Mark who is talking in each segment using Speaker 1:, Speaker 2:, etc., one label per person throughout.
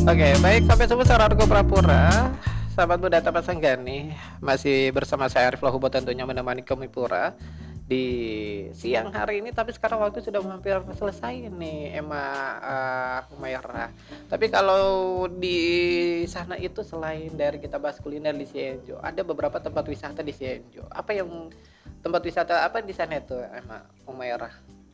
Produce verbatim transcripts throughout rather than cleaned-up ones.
Speaker 1: Oke, baik sampai jumpa saudara Argo Prapura, sahabat muda Taman Sanggani, masih bersama saya Arif Lahubo tentunya menemani Kami Pura di siang hari ini. Tapi sekarang waktu sudah hampir selesai nih, Emma uh, Humaira. Tapi kalau di sana itu selain dari kita bahas kuliner di Cienjo, ada beberapa tempat wisata di Cienjo. Apa yang tempat wisata apa di sana itu, Emma Humaira?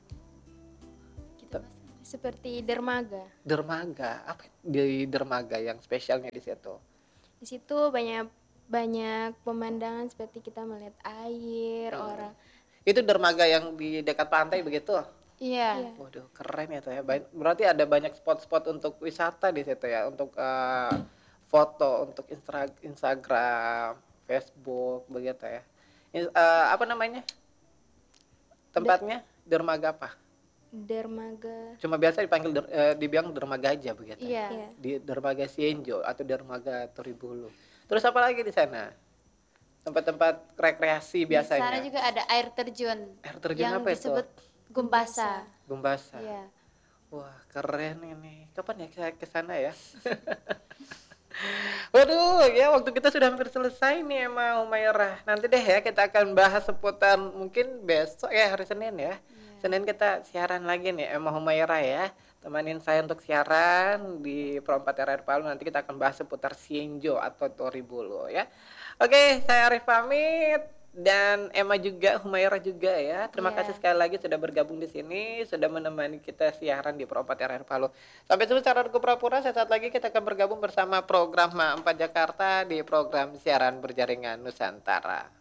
Speaker 2: Kita seperti dermaga.
Speaker 1: Dermaga, apa di dermaga yang spesialnya di situ?
Speaker 2: Di situ banyak banyak pemandangan seperti kita melihat air,
Speaker 1: Hmm.
Speaker 2: orang.
Speaker 1: Itu dermaga yang di dekat pantai begitu?
Speaker 2: Iya.
Speaker 3: Iya.
Speaker 1: Waduh, keren ya tuh ya. Berarti ada banyak spot-spot untuk wisata di situ ya, untuk uh, foto, untuk instra- Instagram, Facebook begitu ya. In- uh, apa namanya? Tempatnya dermaga apa?
Speaker 2: Dermaga.
Speaker 1: Cuma biasa dipanggil der, uh, dibilang dermaga aja begitu.
Speaker 2: Iya.
Speaker 3: Iya.
Speaker 1: Di dermaga Cienjo atau dermaga Toribulu. Terus apa lagi di sana? Tempat-tempat rekreasi
Speaker 3: Di sana
Speaker 1: biasanya.
Speaker 3: juga ada air terjun
Speaker 1: Air terjun
Speaker 3: yang
Speaker 1: apa itu?
Speaker 3: disebut Gumbasa.
Speaker 1: Gumbasa.
Speaker 3: Iya.
Speaker 1: Wah, keren ini. Kapan ya saya ke sana ya? Waduh, ya waktu kita sudah hampir selesai nih emang Humaira. Nanti deh ya kita akan bahas seputar mungkin besok ya hari Senin ya. Senin kita siaran lagi nih Emma Humaira ya. Temanin saya untuk siaran di Pro empat R R Palu. Nanti kita akan bahas seputar Cienjo atau Toribulu ya. Oke, saya Arif pamit dan Emma juga, Humaira juga ya. Terima
Speaker 3: Iya.
Speaker 1: kasih sekali lagi sudah bergabung di sini, sudah menemani kita siaran di Pro empat R R Palu. Sampai jumpa secara Argo Prapura, sesaat lagi kita akan bergabung bersama program Ma empat Jakarta di program siaran berjaringan Nusantara.